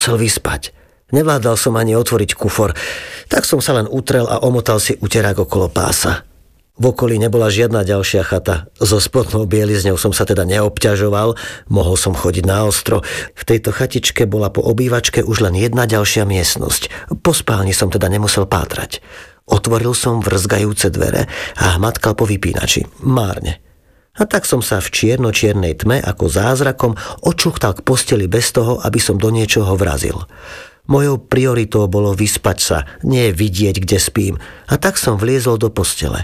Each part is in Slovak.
Chcel vyspať. Nevládal som ani otvoriť kufor, tak som sa len utrel a omotal si uterák okolo pása. V okolí nebola žiadna ďalšia chata. So spodnou bielizňou som sa teda neobťažoval, mohol som chodiť na ostro. V tejto chatičke bola po obývačke už len jedna ďalšia miestnosť. Po spálni som teda nemusel pátrať. Otvoril som vrzgajúce dvere a hmatkal po vypínači. Márne. A tak som sa v čierno-čiernej tme ako zázrakom očuchtal k posteli bez toho, aby som do niečoho vrazil. Mojou prioritou bolo vyspať sa, nie vidieť, kde spím. A tak som vliezol do postele.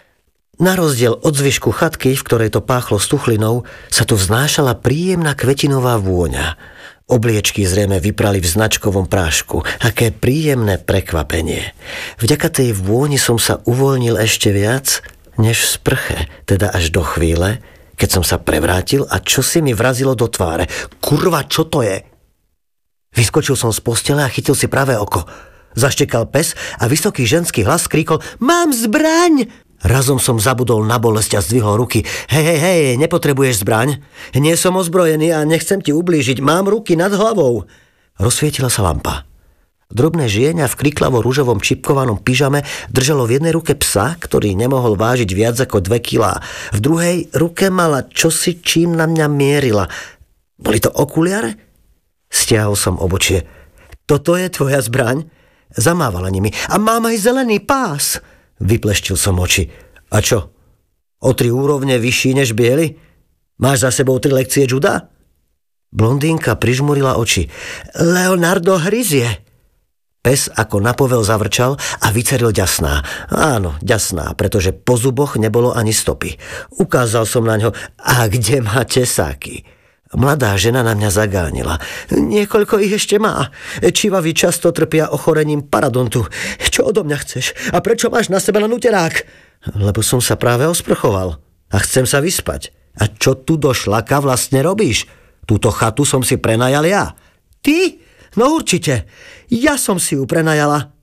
Na rozdiel od zvyšku chatky, v ktorej to páchlo stuchlinou, sa tu vznášala príjemná kvetinová vôňa. Obliečky zrejme vyprali v značkovom prášku. Aké príjemné prekvapenie. Vďaka tej vôni som sa uvoľnil ešte viac, než v sprche, teda až do chvíle, keď som sa prevrátil a čosi mi vrazilo do tváre. Kurva, čo to je? Vyskočil som z postele a chytil si pravé oko. Zaštekal pes a vysoký ženský hlas skríkol: Mám zbraň! Razom som zabudol na bolesť a zdvihol ruky. Hej, nepotrebuješ zbraň? Nie som ozbrojený a nechcem ti ublížiť. Mám ruky nad hlavou. Rozsvietila sa lampa. Drobné žienia v kriklavo-ružovom čipkovanom pyžame držalo v jednej ruke psa, ktorý nemohol vážiť viac ako 2 kilá. V druhej ruke mala čosi, čím na mňa mierila. Boli to okuliare? Stiahol som obočie. Toto je tvoja zbraň? Zamávala nimi. A mám aj zelený pás. Vypleštil som oči. A čo? O 3 úrovne vyšší než biely? Máš za sebou 3 lekcie juda? Blondínka prižmurila oči. Leonardo hryzie. Pes ako na povel zavrčal a vyceril ďasná. Áno, ďasná, pretože po zuboch nebolo ani stopy. Ukázal som na ňo. A kde má tesáky? Mladá žena na mňa zagánila. Niekoľko ich ešte má. Čivavy často trpia ochorením paradontu. Čo odo mňa chceš? A prečo máš na sebe len uterák? Lebo som sa práve osprchoval. A chcem sa vyspať. A čo tu do šlaka vlastne robíš? Túto chatu som si prenajal ja. Ty? No určite. Ja som si ju prenajala.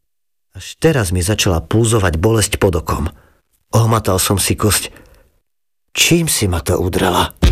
Až teraz mi začala pulzovať bolesť pod okom. Ohmatal som si kosť. Čím si ma to udrela?